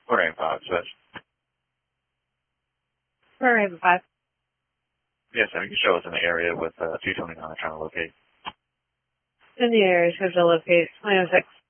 Quarter 5, switch. Quarter 5. Yes, sir. You can show us in the area with 229 trying to locate. In the area, shows to locate 2006.